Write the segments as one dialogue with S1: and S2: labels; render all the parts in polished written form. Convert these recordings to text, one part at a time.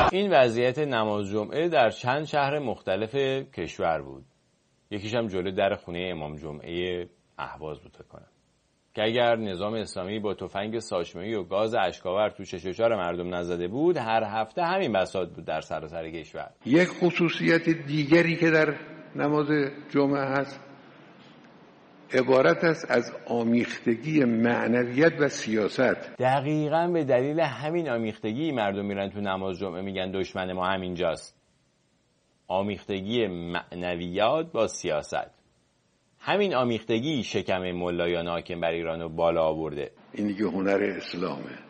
S1: این وضعیت نماز جمعه در چند شهر مختلف کشور بود. یکیش هم جلو در خونه امام جمعه اهواز بود کنم که اگر نظام اسلامی با تفنگ ساچمه‌ای و گاز اشکاور تو چش و چار مردم نزده بود، هر هفته همین بساط بود در سراسر کشور.
S2: یک خصوصیت دیگری که در نماز جمعه هست عبارت است از آمیختگی معنویت و سیاست.
S1: دقیقاً به دلیل همین آمیختگی مردم میرن تو نماز جمعه میگن دشمن ما همینجاست. آمیختگی معنویات با سیاست. همین آمیختگی شکم ملایان حاکم بر ایرانو بالا آورده.
S2: این دیگه هنر اسلامه.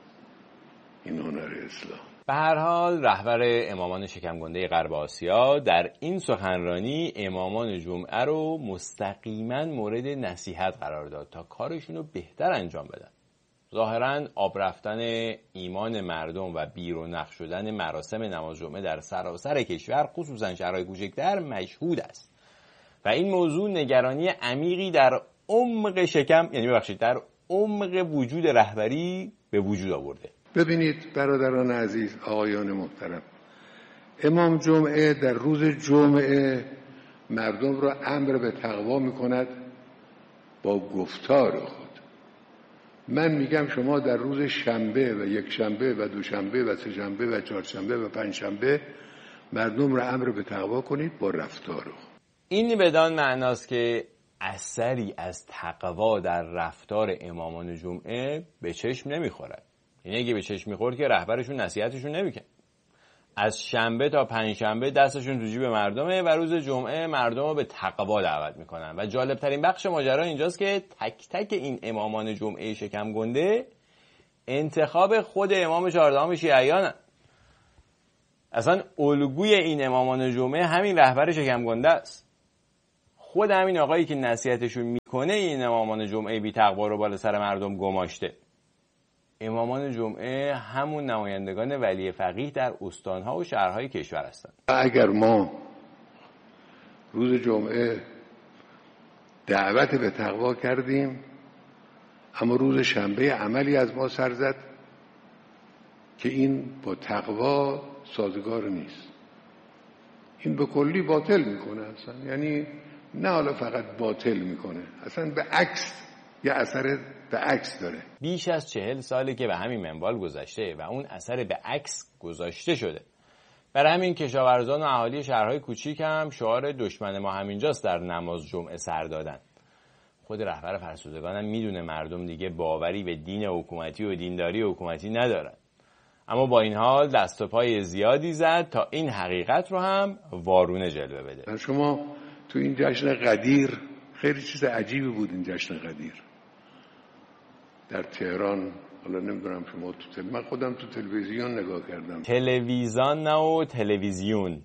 S2: این هنر اسلام.
S1: به هر حال رهبر امامان شکمگنده غرب آسیا در این سخنرانی امامان جمعه رو مستقیما مورد نصیحت قرار داد تا کارشون رو بهتر انجام بدن. ظاهراً آب رفتن ایمان مردم و بی‌رونق شدن مراسم نماز جمعه در سراسر کشور، خصوصا شهرهای کوچکتر، مشهود است و این موضوع نگرانی عمیقی در عمق در عمق وجود رهبری به وجود آورده.
S2: ببینید برادران عزیز، آقایان محترم، امام جمعه در روز جمعه مردم را امر به تقوا می‌کند با گفتار خود. من میگم شما در روز شنبه و یک شنبه و دوشنبه و سه شنبه و چهارشنبه و پنج شنبه مردم را امر به تقوا کنید با رفتار خود.
S1: این بدان معناست که اثری از تقوا در رفتار امامان جمعه به چشم نمیخورد. یعنی اگه به چشم میخورد که رهبرشون نصیحتشون نمیکنه. از شنبه تا پنجشنبه دستشون تو جیب مردمه و روز جمعه مردم رو به تقوا دعوت میکنن. و جالبترین بخش ماجرا اینجاست که تک تک این امامان جمعه شکم گنده انتخاب خود امام 14 شیعیانن. اصلا الگوی این امامان جمعه همین رهبر شکم گنده است. خود همین آقایی که نصیحتشون میکنه این امامان جمعه بی تقوا رو بالا سر مردم گماشته. امامان جمعه همون نمایندگان ولی فقیه در استانها و شهرهای کشور هستند.
S2: اگر ما روز جمعه دعوت به تقوا کردیم اما روز شنبه عملی از ما سر زد که این با تقوا سازگار نیست، این به کلی باطل میکنه اصلا. یعنی نه حالا فقط باطل میکنه، اصلا به عکس یه اثر به عکس داره.
S1: بیش از 40 ساله که به همین منوال گذشته و اون اثر به عکس گذاشته شده. برای همین کشاورزان و اهالی شهرهای کوچیک هم شعار دشمن ما همینجاست در نماز جمعه سر دادن. خود رهبر فرسودگان هم میدونه مردم دیگه باوری به دین حکومتی و دینداری حکومتی ندارن، اما با این حال دست و پای زیادی زد تا این حقیقت رو هم وارونه جلوه بده.
S2: شما تو این جشن قدیر خیلی چیز عجیبی بود. این جشن قدیر در تهران، حالا نمیدونم شما من خودم تو تلویزیون نگاه کردم.
S1: تلویزیون نه و تلویزیون.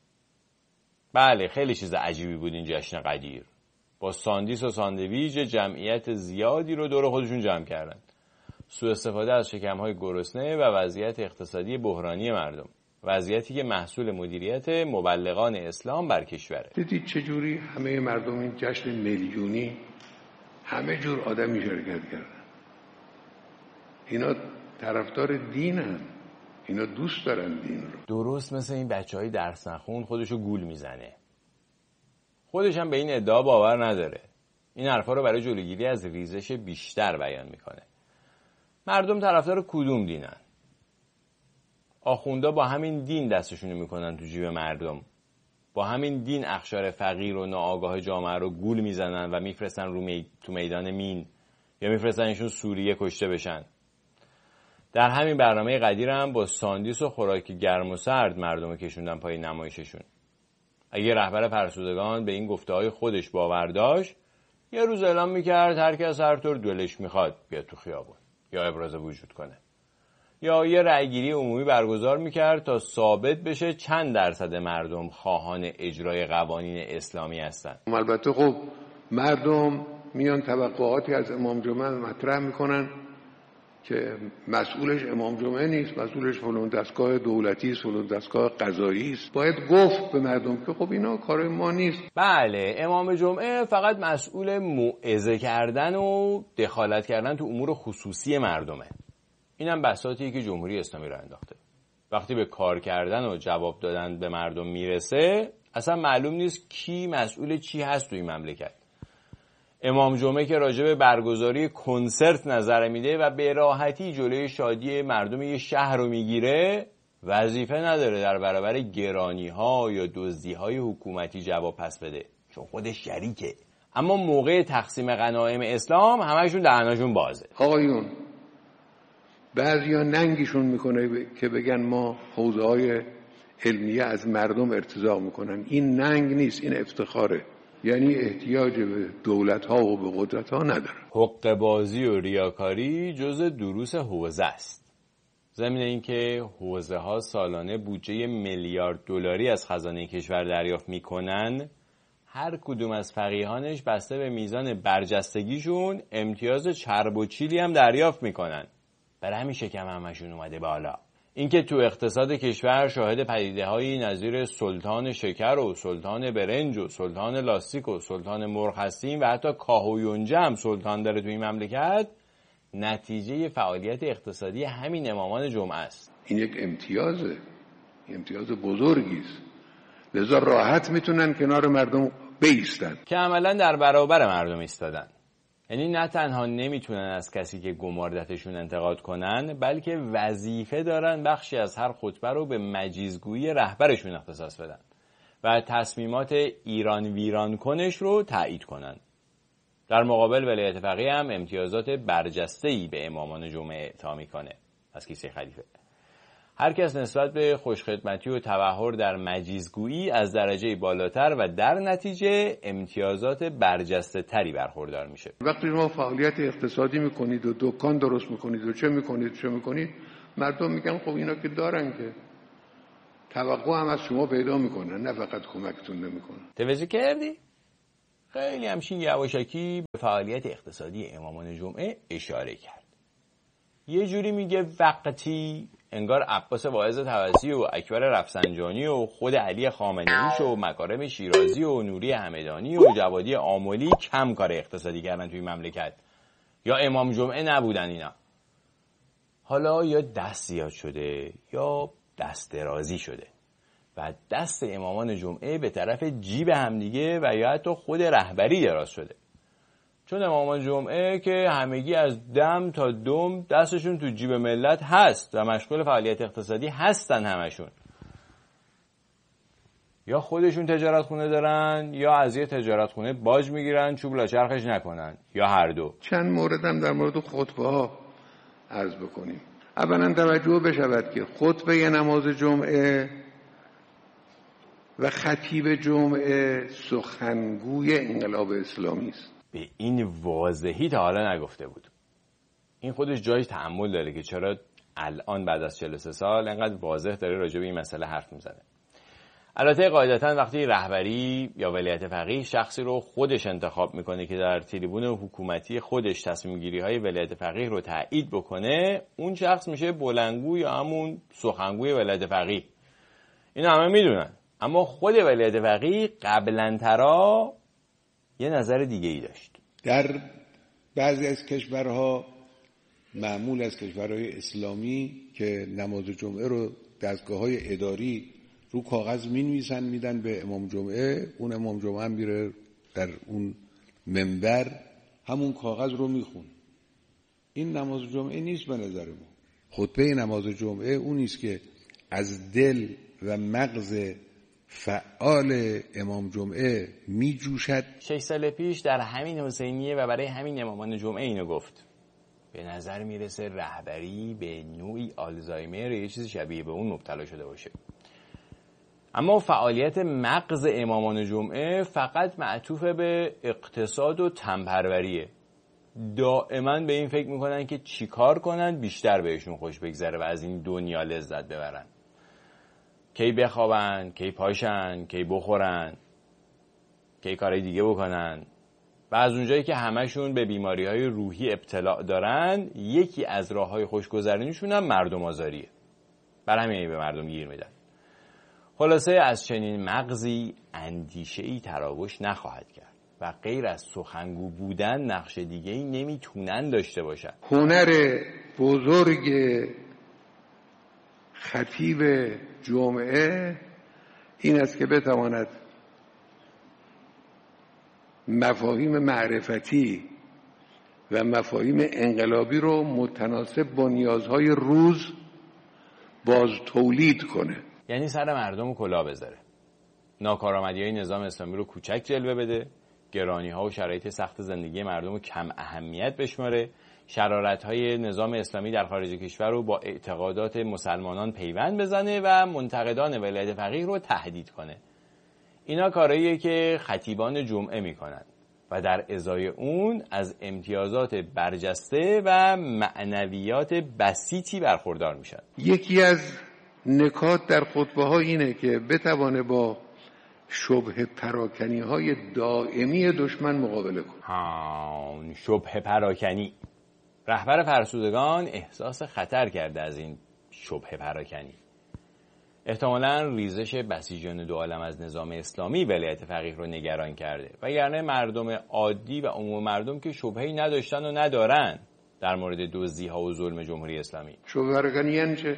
S1: بله خیلی چیز عجیبی بود این جشن قدیر. با ساندیس و ساندویچ جمعیت زیادی رو دور خودشون جمع کردن. سوء استفاده از شکم‌های گرسنه و وضعیت اقتصادی بحرانی مردم. وضعیتی که محصول مدیریت مبلغان اسلام بر کشوره.
S2: دیدید چجوری همه مردم این جشن میلیونی همه جور آدمی شرکت کردن. اینا طرفدار دینن، اینا دوست دارن دین رو.
S1: درست مثل این بچهای درس نخون خودشو گول میزنه. خودش هم به این ادعا باور نداره. این حرفا رو برای جلوگیری از ریزش بیشتر بیان میکنه. مردم طرفدار کدوم دینن؟ آخوندا با همین دین دستشونو میکنن تو جیب مردم. با همین دین اخشار فقیر و ناآگاه جامعه رو گول میزنن و میفرستن تو میدان مین یا میفرستنشون سوریه کشته بشن. در همین برنامه قدیر هم با ساندیس و خوراک گرم و سرد مردم رو کشوندن پای نمایششون. اگه رهبر فرسودگان به این گفته‌های خودش باور داشت، یه روز اعلام میکرد هر کس هر طور دلش میخواد بیاد تو خیابون یا ابراز وجود کنه، یا یه رأیگیری عمومی برگزار میکرد تا ثابت بشه چند درصد مردم خواهان اجرای قوانین اسلامی هستن.
S2: البته خب مردم میان توقعاتی از امام جمعه مطرح میکنن که مسئولش امام جمعه نیست، مسئولش فلان دستگاه دولتی است، فلان دستگاه قضایی است. باید گفت به مردم که خب اینا کار ما نیست.
S1: بله، امام جمعه فقط مسئول موعظه کردن و دخالت کردن تو امور خصوصی مردمه. اینم بساطیه که جمهوری اسلامی را انداخته. وقتی به کار کردن و جواب دادن به مردم میرسه اصلا معلوم نیست کی مسئول چی هست تو این مملکت. امام جمعه که راجع به برگزاری کنسرت نظر میده و به راحتی جلوی شادی مردم یه شهر رو میگیره، وظیفه نداره در برابر گرانی‌ها یا دزدی‌های حکومتی جواب پس بده، چون خودش شریکه. اما موقع تقسیم غنایم اسلام همشون دهناشون بازه.
S2: آقایون، بعضیا ننگشون میکنه که بگن ما حوزه‌های علمیه از مردم ارتزاق میکنن. این ننگ نیست، این افتخاره. یعنی احتیاج به دولت‌ها و به قدرت‌ها نداره.
S1: حقه بازی و ریاکاری جزء دروس حوزه است. ضمن اینکه حوزه‌ها سالانه بودجه میلیارد دلاری از خزانه کشور دریافت میکنن، هر کدوم از فقیهانش بسته به میزان برجستگیشون امتیاز چرب و چیلی هم دریافت میکنن. برای همین شکم همشون اومده بالا. اینکه تو اقتصاد کشور شاهد پدیده‌هایی نظیر سلطان شکر و سلطان برنج و سلطان لاستیک و سلطان مرغ هستیم و حتی کاه و یونجه هم سلطان داره تو این مملکت، نتیجه فعالیت اقتصادی همین امامان جمعه است.
S2: این یک امتیازه، امتیاز بزرگی است. لذا راحت میتونن کنار مردم بایستن
S1: که عملا در برابر مردم ایستادن. یعنی نه تنها نمیتونن از کسی که گماردتشون انتقاد کنن، بلکه وظیفه دارن بخشی از هر خطبه رو به مجیزگویی رهبرشون اختصاص بدن و تصمیمات ایران ویران کنش رو تایید کنن. در مقابل ولایت فقیه هم امتیازات برجسته‌ای به امامان جمعه اعطا میکنه از کیسه خلیفه. هر کس نسبت به خوشخدمتی و تبحر در مجیزگویی از درجه بالاتر و در نتیجه امتیازات برجسته تری برخوردار میشه.
S2: وقتی شما فعالیت اقتصادی میکنید و دکان درست میکنید و چه میکنید مردم میگن خب اینا که دارن که توقع هم از شما پیدا میکنن، نه فقط کمکتون نمیکنن.
S1: توجه کردی؟ خیلی همچین یواشکی به فعالیت اقتصادی امامان جمعه اشاره کرد. یه جوری میگه وقتی انگار عباس واعظ طبسی و اکبر رفسنجانی و خود علی خامنه‌ای و مکارم شیرازی و نوری همدانی و جوادی آملی کم کار اقتصادی کردن توی مملکت، یا امام جمعه نبودن اینا. حالا یا دست زیاد شده یا دست درازی شده و دست امامان جمعه به طرف جیب همدیگه و یا حتی خود رهبری دراز شده. چون امامان جمعه که همگی از دم تا دم دستشون تو جیب ملت هست و مشغول فعالیت اقتصادی هستن، همشون یا خودشون تجارت خونه دارن یا از یه تجارت خونه باج میگیرن چوب لاچرخش نکنن، یا هر دو.
S2: چند موردم در مورد خطبه ها عرض بکنیم. اولا توجه بشود که خطبه نماز جمعه و خطیب جمعه سخنگوی انقلاب اسلامی است.
S1: به این واضحی تا حالا نگفته بود. این خودش جای تأمل داره که چرا الان بعد از 43 سال انقدر واضح داره راجع به این مسئله حرف میزنه. البته قاعدتاً وقتی رهبری یا ولایت فقیه شخصی رو خودش انتخاب میکنه که در تریبون حکومتی خودش تصمیم گیری های ولایت فقیه رو تایید بکنه، اون شخص میشه بلندگو یا همون سخنگوی ولایت فقیه. اینا همه میدونن. اما خود ولایت فقیه قبلاً ترا یه نظر دیگه ای داشت.
S3: در بعضی از کشورها معمول از کشورهای اسلامی که نماز جمعه رو دستگاه‌های اداری رو کاغذ می‌نویسن میدن به امام جمعه، اون امام جمعه هم میره در اون منبر همون کاغذ رو میخونه. این نماز جمعه نیست به نظر ما. خطبه نماز جمعه اون نیست که از دل و مغز فعال امام جمعه می جوشد.
S1: 6 سال پیش در همین حسینیه و برای همین امامان جمعه اینو گفت. به نظر میرسه رهبری به نوعی آلزایمر یه چیز شبیه به اون مبتلا شده باشه. اما فعالیت مغز امامان جمعه فقط معطوف به اقتصاد و تنپروریه. دائما به این فکر میکنن که چیکار کنن بیشتر بهشون خوش بگذره و از این دنیا لذت ببرن. کی بخوابن، کی پاشن، کی بخورن، کی کارهای دیگه بکنن. و از اونجایی که همشون به بیماری‌های روحی ابتلا دارن، یکی از راه‌های خوشگذرونیشون هم مردم آزاریه. برای همین به مردم گیر میدن. خلاصه از چنین مغزی اندیشه‌ای تراوش نخواهد کرد و غیر از سخنگو بودن نقش دیگه‌ای نمیتونن داشته باشن.
S2: هنر بزرگ خطیب جمعه این است که بتواند مفاهیم معرفتی و مفاهیم انقلابی رو متناسب با نیازهای روز باز تولید کنه،
S1: یعنی سر مردم کلاه بذاره، ناکارآمدی‌های نظام اسلامی رو کوچک جلوه بده، گرانی‌ها و شرایط سخت زندگی مردم رو کم اهمیت بشماره، شرارت‌های نظام اسلامی در خارج کشور رو با اعتقادات مسلمانان پیوند بزنه و منتقدان ولایت فقیه رو تهدید کنه. اینا کارهاییه که خطیبان جمعه میکنن و در ازای اون از امتیازات برجسته و معنویات بسیطی برخوردار میشن.
S2: یکی از نکات در خطبه ها اینه که بتوانه با شبه پراکنی های دائمی دشمن مقابله کنه.
S1: شبه پراکنی. رهبر فرسودگان احساس خطر کرده از این شبه پراکنی. احتمالاً ریزش بسیجان دو عالم از نظام اسلامی ولایت فقیه رو نگران کرده، وگرنه مردم عادی و عموم مردم که شبهه‌ای نداشتن و ندارن در مورد دزدی‌ها و ظلم جمهوری اسلامی.
S2: شبه پراکنی یعنی چه؟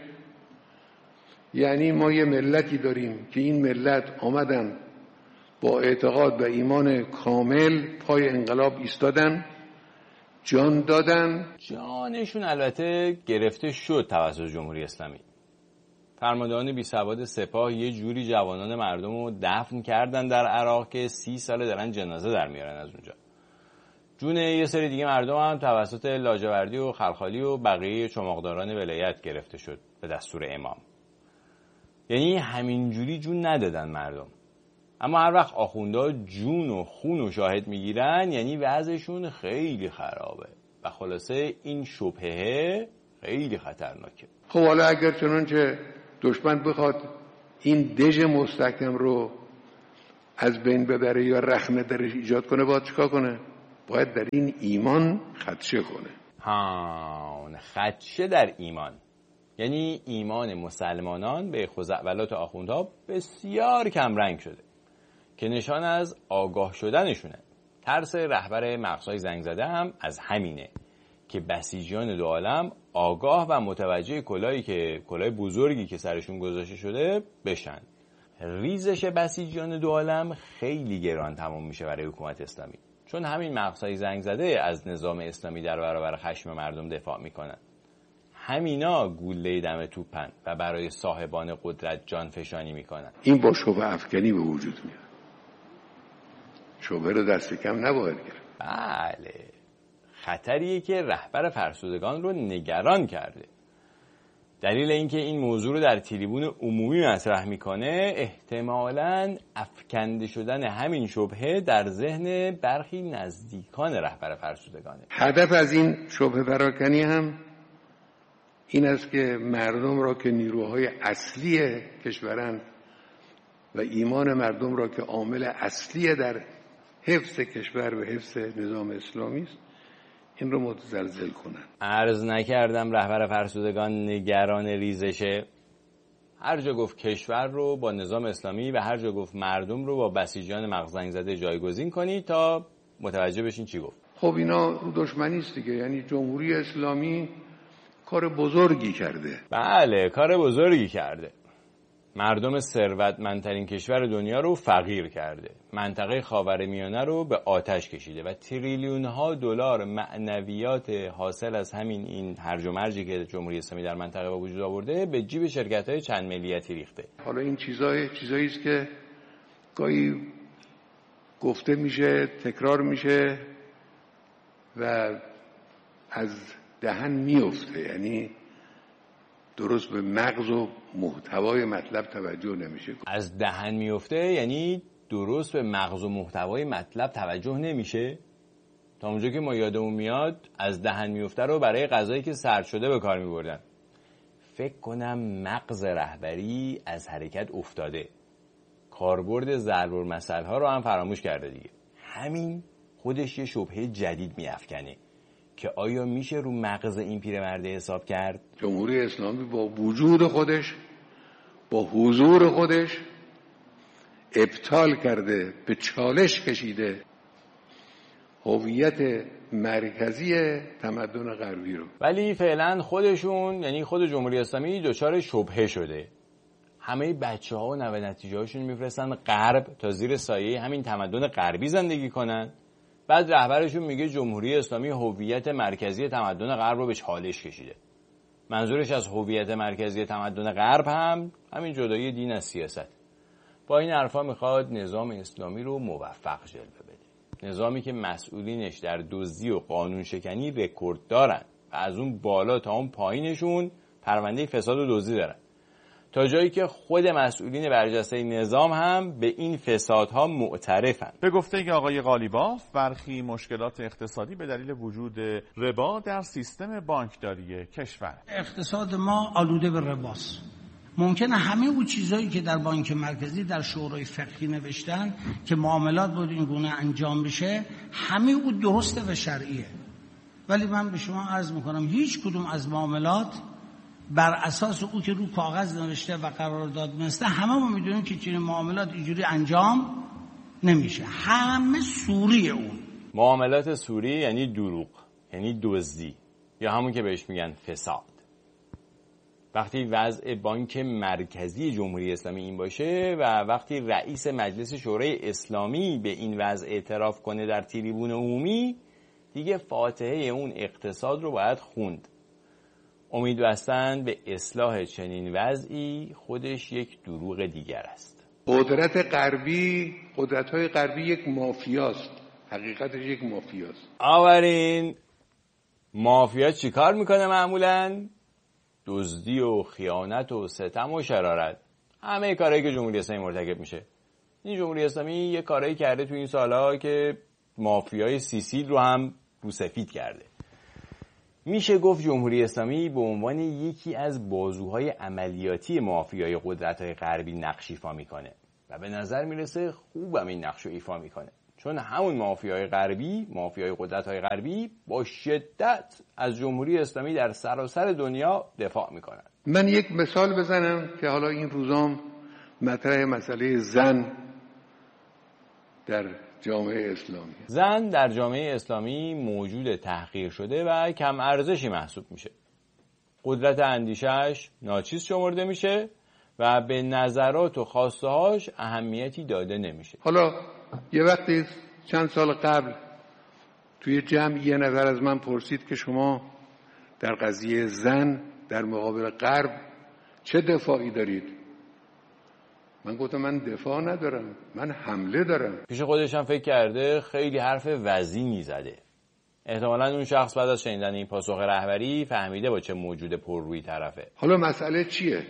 S2: یعنی ما یه ملتی داریم که این ملت آمدن با اعتقاد و ایمان کامل پای انقلاب ایستادن، جان دادن.
S1: جانشون البته گرفته شد توسط جمهوری اسلامی. فرماندهان بی سواد سپاه یه جوری جوانان مردم رو دفن کردن در عراق که 30 ساله دارن جنازه در میارن از اونجا. جون یه سری دیگه مردم هم توسط لاجوردی و خلخالی و بقیه چماقداران ولایت گرفته شد به دستور امام. یعنی همینجوری جون ندادن مردم. اما هر وقت آخوندا جون و خون و شاهد میگیرن یعنی وضعشون خیلی خرابه و خلاصه این شبهه خیلی خطرناکه.
S2: خب حالا اگر چنانچه دشمن بخواد این دژ مستحکم رو از بین ببره یا رخنه درش ایجاد کنه باید چیکار کنه؟ باید در این ایمان خدشه کنه.
S1: خدشه در ایمان یعنی ایمان مسلمانان به خزعبلات آخوندها بسیار کم رنگ شده که نشان از آگاه شدنشونه. ترس رهبر مغزهای زنگ زده هم از همینه که بسیجیان دو عالم آگاه و متوجه کلاه بزرگی که سرشون گذاشته شده بشن. ریزش بسیجیان دو عالم خیلی گران تمام میشه برای حکومت اسلامی، چون همین مغزهای زنگ زده از نظام اسلامی در برابر خشم مردم دفاع میکنن. همینا گوله دم توپن و برای صاحبان قدرت جان فشانی میکنن.
S2: این با شبه افکنی به وجود میاد. شبه رو دست کم نباید گرفت.
S1: بله، خطریه که رهبر فرسودگان رو نگران کرده. دلیل اینکه این موضوع رو در تریبون عمومی مطرح میکنه احتمالاً افکنده شدن همین شبهه در ذهن برخی نزدیکان رهبر فرسودگانه.
S2: هدف از این شبهه پراکنی هم این است که مردم را که نیروهای اصلی کشورند و ایمان مردم را که عامل اصلی در حفظ کشور و حفظ نظام اسلامی است این رو متزلزل کنن.
S1: عرض نکردم رهبر فرسودگان نگران ریزشه؟ هر جا گفت کشور رو با نظام اسلامی و هر جا گفت مردم رو با بسیجان مغزنگ زده جایگزین کنی تا متوجه بشین چی گفت.
S2: خب اینا رو دشمنی است دیگه، یعنی جمهوری اسلامی کار بزرگی کرده.
S1: بله، کار بزرگی کرده. مردم ثروتمندترین کشور دنیا رو فقیر کرده، منطقه خاورمیانه رو به آتش کشیده و تریلیون ها دلار معنویات حاصل از همین این هرج و مرجی که جمهوری اسلامی در منطقه به وجود آورده به جیب شرکت‌های چند ملیتی ریخته.
S2: حالا این چیزایی است که گاهی گفته میشه، تکرار میشه و از دهن میفته، یعنی درست به مغز و محتوای مطلب توجه نمیشه.
S1: از دهن میفته یعنی درست به مغز و محتوای مطلب توجه نمیشه؟ تا اونجا که ما یادمون میاد از دهن میفته رو برای غذایی که سرد شده به کار میبردن. فکر کنم مغز رهبری از حرکت افتاده، کاربرد ضرب المثل ها رو هم فراموش کرده دیگه. همین خودش یه شبهه جدید میافکنه که آیا میشه رو مغز این پیرمرد حساب کرد؟
S2: جمهوری اسلامی با وجود خودش، با حضور خودش ابطال کرده، به چالش کشیده هویت مرکزی تمدن غربی رو.
S1: ولی فعلا خودشون، یعنی خود جمهوری اسلامی، دچار شبهه شده. همه بچه‌ها و نوه نتیجه‌هاشون میفرستن غرب تا زیر سایه همین تمدن غربی زندگی کنن. بعد رهبرشون میگه جمهوری اسلامی هویت مرکزی تمدن غرب رو به چالش کشیده. منظورش از هویت مرکزی تمدن غرب هم همین جدایی دین از سیاست. با این حرفا میخواد نظام اسلامی رو موفق جلوه بده. نظامی که مسئولینش در دزدی و قانون شکنی رکورد دارن و از اون بالا تا اون پایینشون پرونده فساد و دزدی دارن. تا جایی که خود مسئولین برجسته نظام هم به این فسادها معترفن.
S4: به گفته آقای قالیباف، برخی مشکلات اقتصادی به دلیل وجود ربا در سیستم بانکداری کشور.
S5: اقتصاد ما آلوده به رباست. ممکنه همه اون چیزایی که در بانک مرکزی در شورای فقهی نوشتن که معاملات باید این گونه انجام بشه، همه اون درسته و شرعیه. ولی من به شما عرض میکنم هیچ کدوم از معاملات بر اساس او که رو کاغذ نوشته و قرارداد بسته، همه ما میدونیم که چنین معاملات اینجوری انجام نمیشه. همه سوریه اون.
S1: معاملات سوری یعنی دروغ، یعنی دزدی، یا همون که بهش میگن فساد. وقتی وضع بانک مرکزی جمهوری اسلامی این باشه و وقتی رئیس مجلس شورای اسلامی به این وضع اعتراف کنه در تریبون عمومی، دیگه فاتحه اون اقتصاد رو باید خوند. امید بستن به اصلاح چنین وضعی خودش یک دروغ دیگر است.
S2: قدرت‌های غربی یک مافیاست. حقیقتش یک مافیاست.
S1: آورین مافیا چی کار میکنه معمولاً؟ دزدی و خیانت و ستم و شرارت. همه کارهایی که جمهوری اسلامی مرتکب میشه. این جمهوری اسلامی یه کارهایی کرده تو این سالها که مافیای سیسیل رو هم روسفید کرده. میشه گفت جمهوری اسلامی به عنوان یکی از بازوهای عملیاتی مافیای قدرت‌های غربی نقش ایفا میکنه و به نظر میرسه خوبم این نقش رو ایفا میکنه، چون همون مافیای قدرت‌های غربی با شدت از جمهوری اسلامی در سراسر دنیا دفاع میکنن.
S2: من یک مثال بزنم که حالا این روزام مطرح مسئله زن در جامعه اسلامی.
S1: زن در جامعه اسلامی موجود تحقیر شده و کم ارزشی محسوب میشه. قدرت اندیشش ناچیز شمرده میشه و به نظرات و خواسته‌هاش اهمیتی داده نمیشه.
S2: حالا یه وقتی چند سال قبل توی جمع یه نفر از من پرسید که شما در قضیه زن در مقابل غرب چه دفاعی دارید؟ من گفتم من دفاع ندارم، من حمله دارم.
S1: پیش خودش هم فکر کرده خیلی حرف وزینی زده. احتمالاً اون شخص بعد از شنیدن این پاسخ رهبری فهمیده با چه موجود پررویی طرفه.
S2: حالا مسئله چیه؟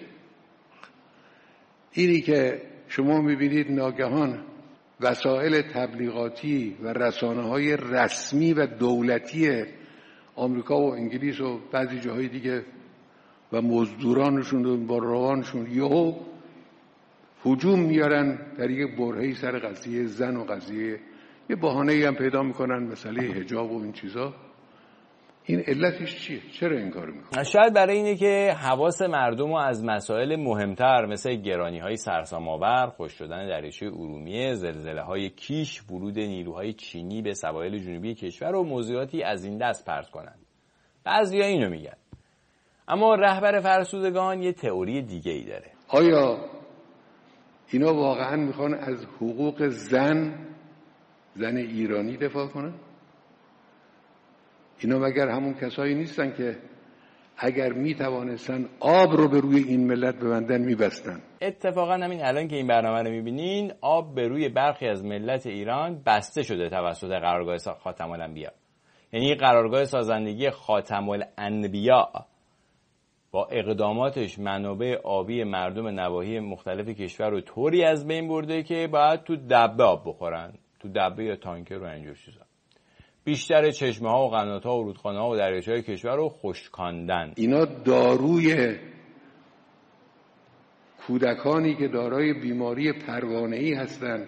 S2: اینی که شما میبینید ناگهان وسایل تبلیغاتی و رسانه‌های رسمی و دولتی آمریکا و انگلیس و بعضی جاهای دیگه و مزدورانشون و بارروانشون یهو هجوم میارن در یک برهه‌ای سر قضیه زن و قضیه یه بهانه‌ای هم پیدا میکنن، مسئله حجاب و این چیزا. این علتش چیه؟ چرا این کارو میکنن؟
S1: شاید برای اینه که حواس مردم رو از مسائل مهمتر مثل گرانی‌های سرسام‌آور، خشک شدن دریاچه ارومیه، زلزله‌های کیش، ورود نیروهای چینی به سواحل جنوبی کشور و موضوعاتی از این دست پرت کنن. بعضیا اینو میگن. اما رهبر فرسودگان یه تئوری دیگه‌ای داره.
S2: آیا اینا واقعا میخوان از حقوق زن ایرانی دفاع کنن؟ اینا مگر همون کسایی نیستن که اگر میتوانستن آب رو به روی این ملت ببندن میبستن؟
S1: اتفاقا همین الان که این برنامه رو میبینین، آب به روی برخی از ملت ایران بسته شده توسط قرارگاه خاتم الانبیا. یعنی قرارگاه سازندگی خاتم الانبیا با اقداماتش منابع آبی مردم نواحی مختلف کشور رو طوری از بین برده که باید تو دبه آب بخورن، تو دبه یا تانکر و اینجور چیزا. بیشتر چشمه ها و قنات ها و رودخانه ها و دریاچه‌های کشور رو خشکاندن.
S2: اینا داروی کودکانی که دارای بیماری پروانه‌ای هستند،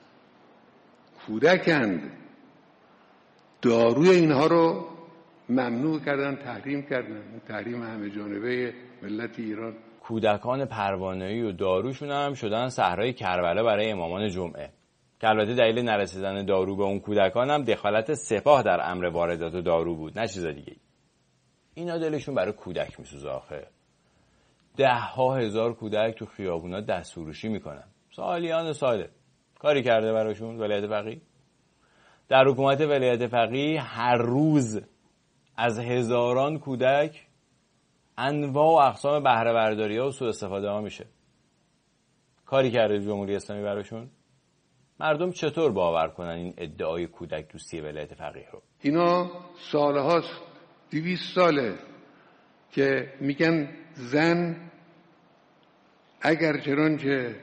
S2: کودکند، داروی اینها رو ممنوع کردن، تحریم کردن، تحریم همه جانبه ملت ایران.
S1: کودکان پروانه‌ای و داروشون هم شدن صحرای کربلا برای امامان جمعه. که البته دلیل نرسیدن دارو به اون کودکان هم دخالت سپاه در امر واردات دارو بود، نه چیز دیگه. اینا دلشون برای کودک میسوزه آخه. 10,000 کودک تو خیابونا دست فروشی میکنن سالیان ساله. کاری کرده براشون ولایت فقیه؟ در حکومت ولایت فقیه هر روز از هزاران کودک انواع و اقسام بهره برداری ها و سوء استفاده ها میشه. کاری کرده جمهوری اسلامی براشون؟ مردم چطور باور کنن این ادعای کودک دوستی ولایت فقیه رو؟
S2: اینا سالهاست، 200 ساله که میگن زن اگر چنانچه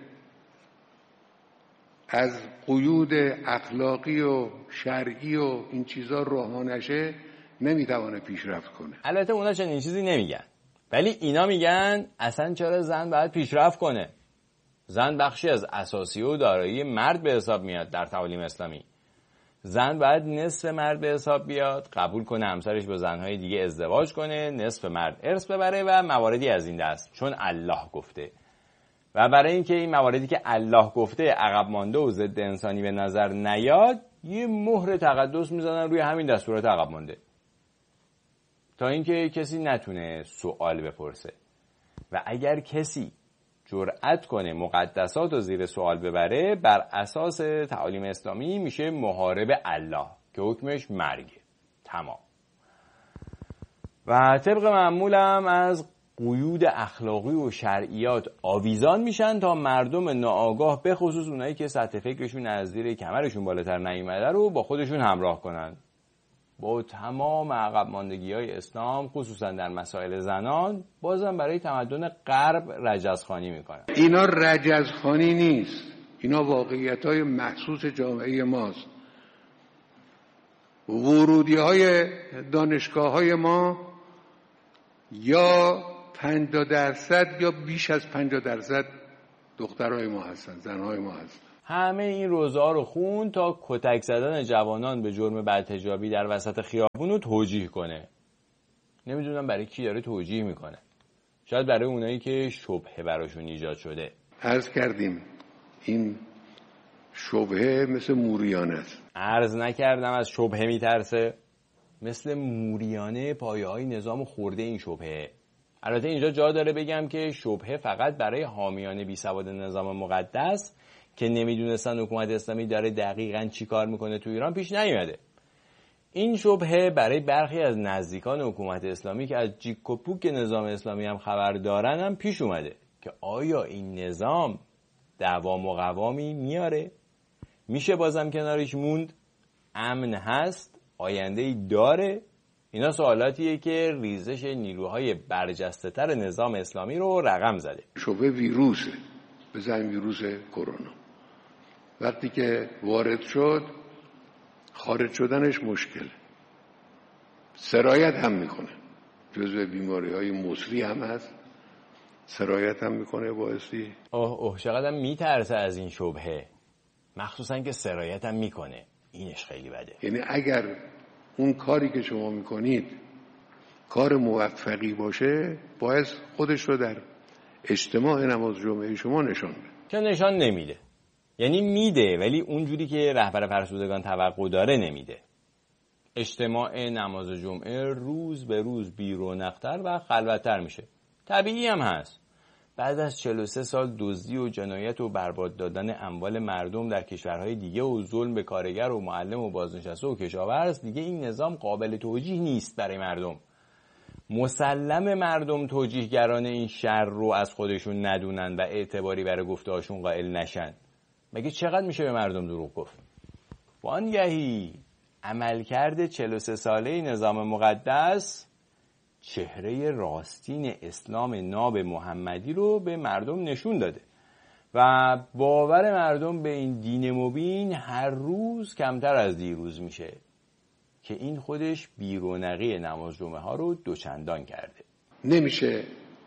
S2: از قیود اخلاقی و شرعی و این چیزا رها نشه نمیتوانه پیشرفت کنه.
S1: البته اونا چنین چیزی نمیگن، ولی اینا میگن اصلا چرا زن باید پیشرفت کنه؟ زن بخشی از اساسی و دارایی مرد به حساب میاد در تعالیم اسلامی. زن باید نصف مرد به حساب بیاد، قبول کنه همسرش با زنهای دیگه ازدواج کنه، نصف مرد ارث ببره و مواردی از این دست، چون الله گفته. و برای اینکه این مواردی که الله گفته عقب مانده و ضد انسانی به نظر نیاد، یه مهر تقدس میزنن روی همین دستورات عقب مانده تا اینکه کسی نتونه سوال بپرسه. و اگر کسی جرأت کنه مقدسات رو زیر سوال ببره، بر اساس تعالیم اسلامی میشه محارب الله که حکمش مرگه. تمام. و طبق معمولم از قیود اخلاقی و شرعیات آویزان میشن تا مردم ناآگاه، به خصوص اونایی که سطح فکرشون از زیر کمرشون بالاتر نیامده رو با خودشون همراه کنن. با تمام عقب ماندگی‌های اسلام خصوصا در مسائل زنان بازم برای تمدن غرب رجزخوانی میکنن.
S2: اینا رجزخوانی نیست، اینا واقعیت‌های محسوس جامعه ماست. ورودی‌های دانشگاه‌های ما یا 50% یا بیش از 50% دخترای ما هستن، زنهای ما هستن.
S1: همه این روزها رو خون تا کتک زدن جوانان به جرم بدحجابی در وسط خیابون رو توجیه کنه. نمیدونم برای کی داره توجیه میکنه. شاید برای اونایی که شبهه براشون ایجاد شده.
S2: عرض کردیم این شبهه مثل موریانه است.
S1: عرض نکردم از شبهه میترسه؟ مثل موریانه پایه‌های نظام خورده این شبهه. البته اینجا جا داره بگم که شبهه فقط برای حامیان بیسواد نظام مقدس که نمیدونستن حکومت اسلامی داره دقیقاً چی کار میکنه تو ایران پیش نیومده. این شبهه برای برخی از نزدیکان حکومت اسلامی که از جیک و پوک نظام اسلامی هم خبر دارن هم پیش اومده که آیا این نظام دوام و قوامی میاره؟ میشه بازم کنارش موند؟ امن هست؟ آینده‌ای داره؟ اینا سوالاتیه که ریزش نیروهای برجسته تر نظام اسلامی رو رقم زده.
S2: شبهه ویروسه، بزن ویروس کرونا. وقتی که وارد شد خارج شدنش مشکله. سرایت هم میکنه، جزو بیماری‌های مصری هم هست، سرایت هم میکنه بایستی.
S1: چقدر میترسه از این شبهه، مخصوصا که سرایت هم میکنه. اینش خیلی بده.
S2: یعنی اگر اون کاری که شما میکنید کار موفقی باشه، باید خودش رو در اجتماع نماز جمعه شما نشان بده.
S1: که نشان نمیده. یعنی میده ولی اونجوری که رهبر فرسودگان توقع داره نمیده. اجتماع نماز جمعه روز به روز بی‌رونق‌تر و خلوت‌تر میشه. طبیعی هم هست. بعد از 43 سال دزدی و جنایت و برباد دادن اموال مردم در کشورهای دیگه و ظلم به کارگر و معلم و بازنشسته و کشاورز، دیگه این نظام قابل توجیه نیست برای مردم. مسلم مردم توجیهگران این شر رو از خودشون ندونن و اعتباری برای گفته‌هاشون قائل نشن. مگه چقدر میشه به مردم دروغ گفت؟ وانگهی عملکرد 43 ساله نظام مقدس چهره راستین اسلام ناب محمدی رو به مردم نشون داده و باور مردم به این دین مبین هر روز کمتر از دیروز میشه که این خودش بی‌رونقی نماز جمعه ها رو دوچندان کرده.
S2: نمیشه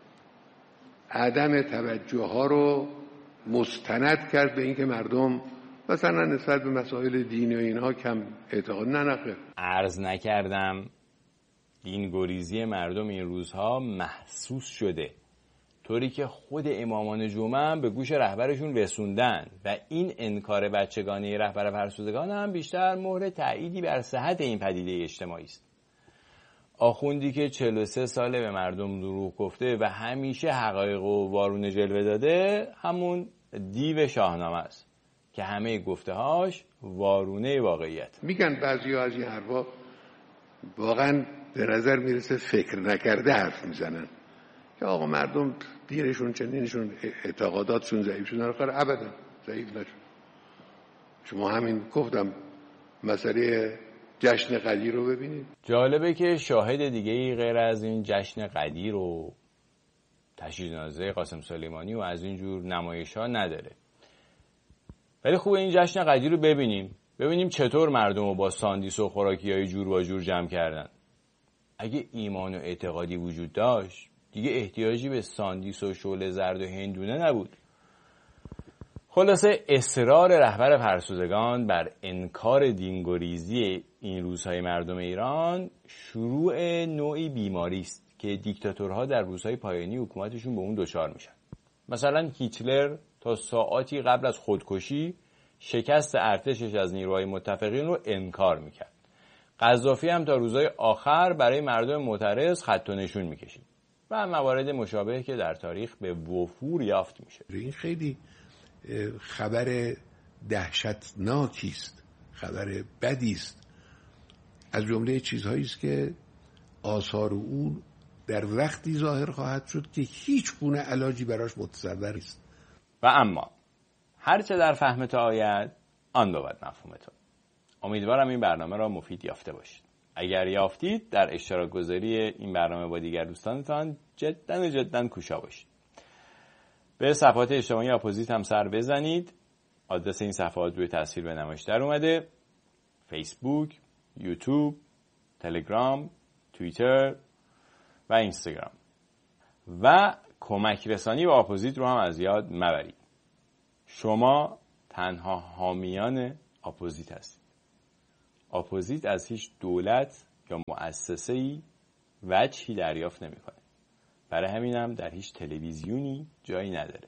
S2: عدم توجه ها رو مستند کرد به اینکه مردم مثلا نسبت به مسائل دینی و اینها کم اعتقاد نخیر.
S1: عرض نکردم دین گریزی مردم این روزها محسوس شده. طوری که خود امامان جمعه هم به گوش رهبرشون رسوندن و این انکار بچگانه رهبر فرسودگان هم بیشتر مهر تأییدی بر صحت این پدیده اجتماعی است. آخوندی که 43 ساله به مردم دروغ گفته و همیشه حقایق و وارونه جلوه داده همون دیو شاهنامه است که همه گفته‌هاش وارونه واقعیت.
S2: میگن بعضی‌ها از این حرفا واقعا به نظر میرسه فکر نکرده حرف میزنن که آقا مردم دینشون چنینشون اعتقاداتشون ضعیف شدن. آخر ابدا ضعیف نشد. شما همین گفتم مسئله جشن قدیر رو ببینید.
S1: جالبه که شاهد دیگه‌ای غیر از این جشن قدیر و تشییع جنازه قاسم سلیمانی و از این جور نمایش‌ها نداره. ولی خوبه این جشن قدیر رو ببینیم چطور مردم رو با ساندیس و خوراکی‌های جور و جور جمع کردن. اگه ایمان و اعتقادی وجود داشت دیگه احتیاجی به ساندیس و شعله زرد و هندونه نبود. خلاصه اصرار رهبر فرسودگان بر انکار دینگریزی این روزهای مردم ایران شروع نوعی بیماری است که دیکتاتورها در روزهای پایانی حکومتشون به اون دچار میشن. مثلا هیتلر تا ساعاتی قبل از خودکشی شکست ارتشش از نیروهای متفقین رو انکار میکرد. قذافی هم تا روزهای آخر برای مردم معترض خط و نشون میکشید و موارد مشابه که در تاریخ به وفور یافت میشه.
S3: این خیلی خبر دهشتناکی است، خبر بدی است. از جمله چیزهایی است که آثار اون در وقتی ظاهر خواهد شد که هیچ گونه علاجی براش متصور نیست.
S1: و اما هرچه در فهم تو آید آن بود مفهوم تو. امیدوارم این برنامه را مفید یافته باشید. اگر یافتید در اشتراک گذاری این برنامه با دیگر دوستانتان جدا کوشا باشید. به صفحات اجتماعی اپوزیت هم سر بزنید. آدرس این صفحات روی تصویر به نمایش در اومده: فیسبوک، یوتیوب، تلگرام، توییتر و اینستاگرام. و کمک رسانی به اپوزیت رو هم از یاد مبرید. شما تنها حامیان اپوزیت هستید. اپوزیت از هیچ دولت یا مؤسسه‌ای وجهی دریافت نمی‌کنه. برای همینم در هیچ تلویزیونی جایی نداره.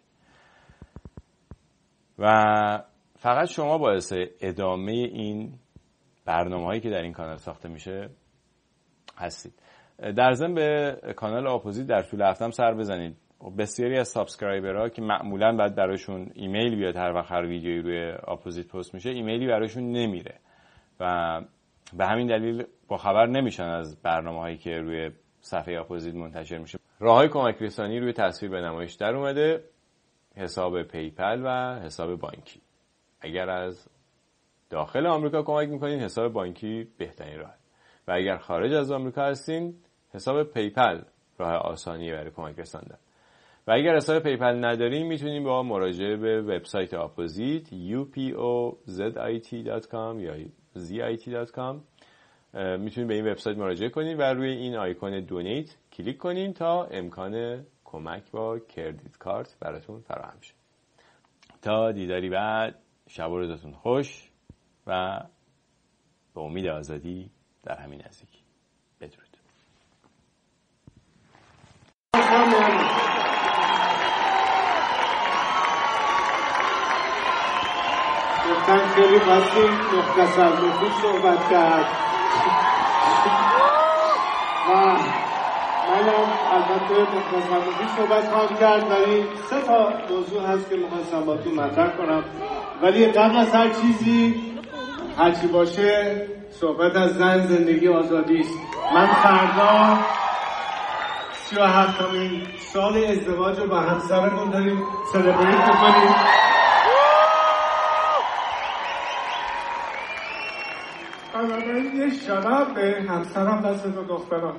S1: و فقط شما باعث ادامه این برنامه‌هایی که در این کانال ساخته میشه هستید. در ضمن به کانال اپوزیت در طول هفته هم سر بزنید. بسیاری از سابسکرایبرها که معمولاً بعد براشون ایمیل بیاد هر وقت هر ویدیویی روی اپوزیت پست میشه، ایمیلی براشون نمیره و به همین دلیل با خبر نمیشن از برنامه‌هایی که روی صفحه اپوزیت منتشر میشه. راههای کمک رسانی روی تصویر به نمایش در اومده: حساب پیپل و حساب بانکی. اگر از داخل آمریکا کمک میکنین حساب بانکی بهترین راه، و اگر خارج از آمریکا هستین حساب پیپل راه آسانیه برای کمک رساندن. و اگر حساب پیپل ندارین میتونین با مراجعه به وبسایت اپوزیت upozit.com یا zit.com میتونین به این وبسایت مراجعه کنین و روی این آیکون دونیت کلیک کنین تا امکان کمک با کردیت کارت براتون فراهم شه. تا دیداری بعد، شب و روزتون خوش و به امید آزادی در همین نزدیکی. بدرود.
S6: من خیلی خواستیم مختصر مفید صحبت کرد و منم البته مختصر مفید صحبت خواهم کرد، ولی 3 تا موضوع هست که میخواستم با تو مطرح کنم. ولی قبل از هر چیزی هرچی باشه صحبت از زن، زندگی، آزادی است. من فردا 37مین سال ازدواج رو با همسرمون داریم سلبریت می‌کنیم. بنابراین یه شباب به همسرم دست دو دخترم.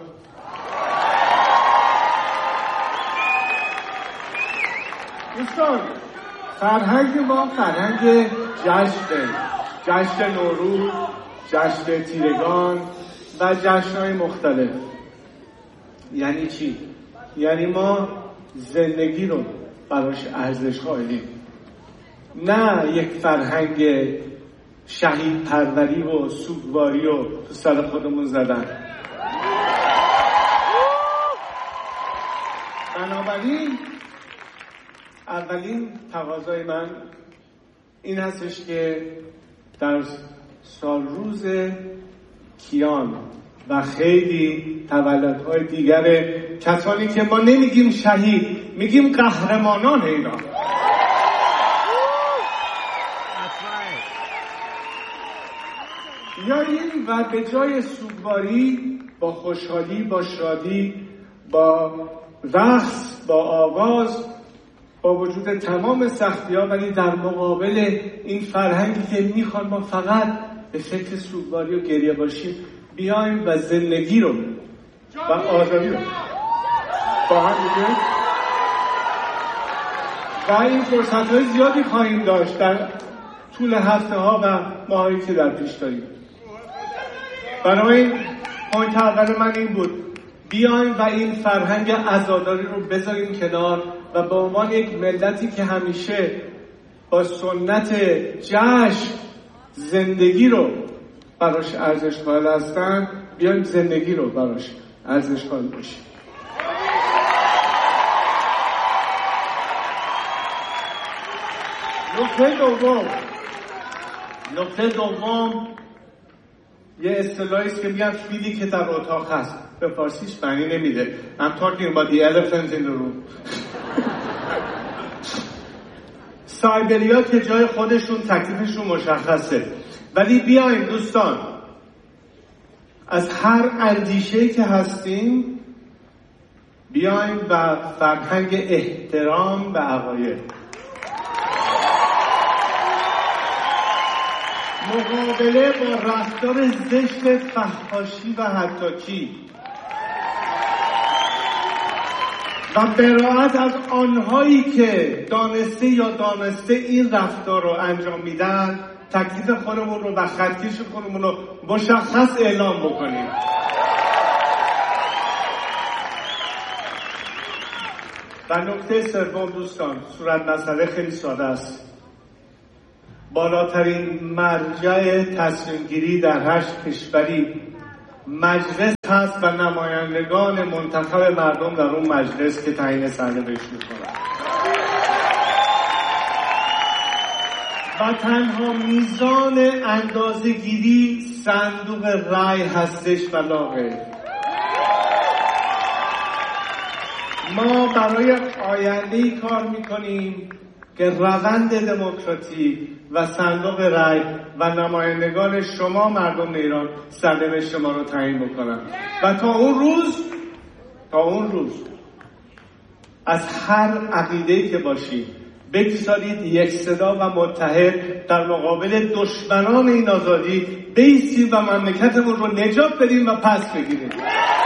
S6: دوستان، فرهنگ ما فرهنگ جشن نوروز، جشن تیرگان و جشن‌های مختلف. یعنی چی؟ یعنی ما زندگی رو براش ارزش قائلیم، نه یک فرهنگ شهید پروری و سوگواری رو تو سر خودمون زدن. بنابراین اولین تقاضای من این هستش که در سالروز کیان و خیلی تولدهای دیگر کسانی که ما نمیگیم شهید، میگیم قهرمانان ایران، یا این و به جای سوگواری با خوشحالی، با شادی، با رقص، با آواز، با وجود تمام سختی‌ها، ولی در مقابل این فرهنگی که میخوان ما فقط به فکر سوگواری و گریه باشیم، بیایم و زندگی رو و آزادی رو با هم دیگه و این فرصت‌های زیادی خواهیم داشت در طول هفته‌ها و ماهایی که در پیش داریم. برای پوینت اول من این بود، بیایم و این فرهنگ عزاداری رو بذاریم کنار و به عنوان یک ملتی که همیشه با سنت جشن زندگی رو براش ارزش قائل هستن، بیایم زندگی رو براش ارزش قائل باشیم. نکته دوم یه اصطلاحی است که میگن فیلی که در اتاق هست، به فارسیش معنی نمیده. I'm talking about the elephant in the room. سایبریا که جای خودشون تکلیفشون مشخصه، ولی بیایم دوستان از هر اندیشه‌ای که هستیم بیایم و فرهنگ احترام به عقاید، مقابله با رفتار زشت فحاشی و حطاکی و براءت از آنهایی که دانسته یا دانسته این رفتار رو انجام میدن، تکلیف خودمون رو و خطکش خودمون رو مشخص اعلام بکنیم. و نکته سوم دوستان، صورت مسئله خیلی ساده است. بالاترین مرجع تصمیم گیری در هر کشوری مجلس هست و نمایندگان منتخب مردم در اون مجلس که تعیین سرنوشت میکنن و تنها میزان اندازه‌گیری صندوق رای هستش و لا غیر. ما برای آینده‌ای کار میکنیم که روند دموکراتیک و صندوق رای و نمایندگان شما مردم ایران سرنوشت شما رو تعیین بکنن و تا اون روز از هر عقیده‌ای که باشید بگذارید یک صدا و متحد در مقابل دشمنان این آزادی بایستیم و مملکتمون رو نجات بدیم و پس بگیریم.